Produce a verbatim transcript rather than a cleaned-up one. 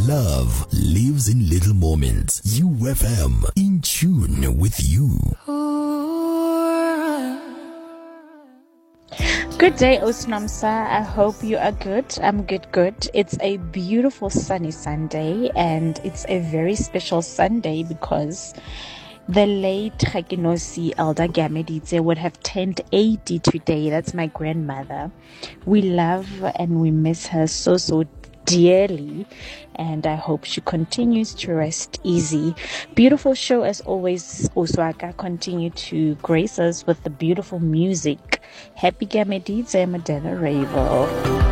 Love lives in little moments. U F M, in tune with you. Good day, Osnamsa. I hope you are good. I'm good, good. It's a beautiful sunny Sunday, and it's a very special Sunday because the late Gekenosi Elder Gameditse would have turned eighty today. That's my grandmother. We love and we miss her so, so dearly, and I hope she continues to rest easy. Beautiful show as always. Oswaka continue to grace us with the beautiful music. Happy Gameditse, Madonna Ravel.